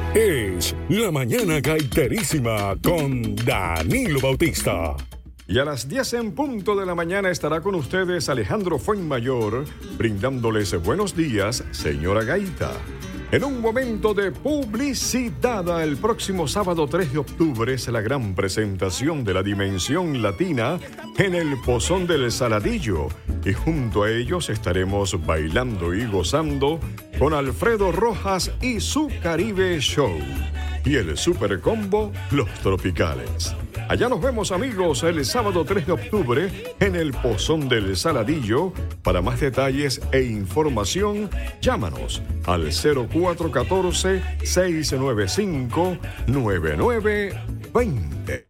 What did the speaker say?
Es La Mañana Gaiterísima con Danilo Bautista. Y a las 10 en punto de la mañana estará con ustedes Alejandro Fuenmayor, brindándoles buenos días, señora Gaita. En un momento de publicidad, el próximo sábado 3 de octubre es la gran presentación de la Dimensión Latina en el Pozón del Saladillo. Y junto a ellos estaremos bailando y gozando con Alfredo Rojas y su Caribe Show. Y el Super Combo, Los Tropicales. Allá nos vemos, amigos, el sábado 3 de octubre en el Pozón del Saladillo. Para más detalles e información, llámanos al 0414-695-9920.